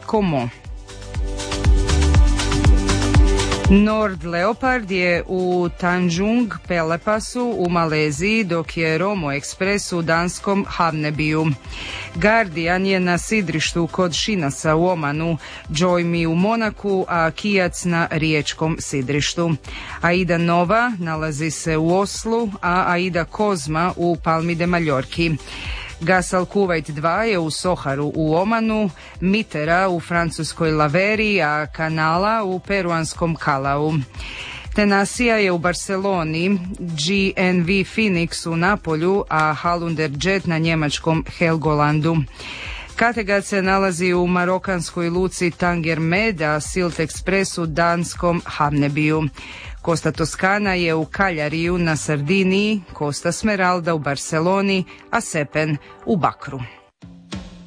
Como. Nord Leopard je u Tanjung Pelepasu u Maleziji, dok je Romo Express u danskom Havnebiju. Guardian je na sidrištu kod Šinasa u Omanu, Joy Me u Monaku, a Kijac na riječkom sidrištu. Aida Nova nalazi se u Oslu, a Aida Kozma u Palmi de Mallorki. Gasal Kuwait 2 je u Soharu u Omanu, Mitera u francuskoj Laveri, a Kanala u peruanskom Kalau. Tenasija je u Barceloni, GNV Phoenix u Napolju, a Halunder Jet na njemačkom Helgolandu. Kattegat se nalazi u marokanskoj luci Tanger Med, a Silt Express u danskom Havnebiju. Costa Toscana je u Kaljariju na Sardiniji, Costa Smeralda u Barceloni, a Sepen u Bakru.